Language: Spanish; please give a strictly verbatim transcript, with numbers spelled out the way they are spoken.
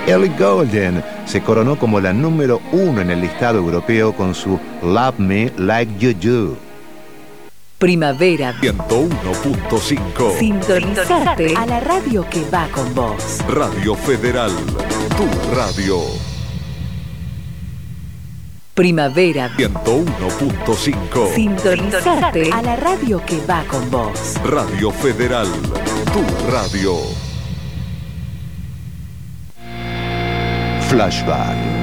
Ellie Goulding se coronó como la número uno en el listado europeo con su Love Me Like You Do. Primavera ciento uno punto cinco. Sintonizate a la radio que va con vos. Radio Federal, tu radio. Primavera ciento uno punto cinco. Sintonizate a la radio que va con vos. Radio Federal, tu radio. Flashback.